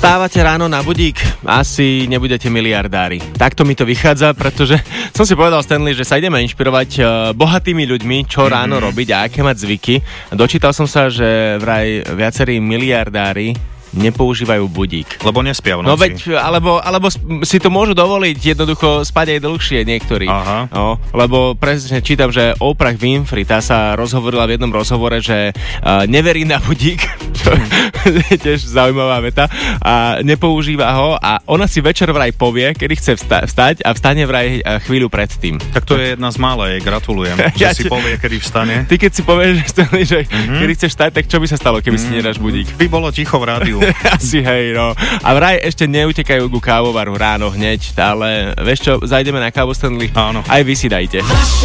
Vstávate ráno na budík? Asi nebudete miliardári. Takto mi to vychádza, pretože som si povedal, Stanley, že sa ideme inšpirovať bohatými ľuďmi, čo ráno robiť a aké mať zvyky. Dočítal som sa, že vraj viacerí miliardári nepoužívajú budík. Lebo nespia v noci. No veď, alebo si to môžu dovoliť jednoducho spať aj dlhšie niektorí. Aha. No, lebo presne čítam, že Oprah Winfrey, tá sa rozhovorila v jednom rozhovore, že neverí na budík, čo je tiež zaujímavá veta, a nepoužíva ho a ona si večer vraj povie, kedy chce vstať a vstane vraj chvíľu predtým. Tak to je jedna z mála, jej gratulujem, že si povie, kedy vstane. Ty keď si povieš, že kedy chceš vstať, tak čo by sa stalo, keby si nedáš budík? By bolo ticho v rádiu. Asi hej, no. A vraj ešte neutekajú ku kávovaru ráno hneď, ale vieš čo, zajdeme na kávu, Stanley? Áno. Aj vy si dajte.